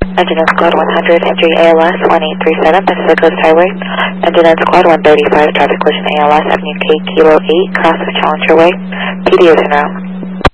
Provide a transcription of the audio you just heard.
Engine Squad 100, entry ALS 1837, Pacific Coast Highway. Engine Squad 135, traffic collision ALS Avenue K Kilo 8, cross of Challenger Way. PD is en route.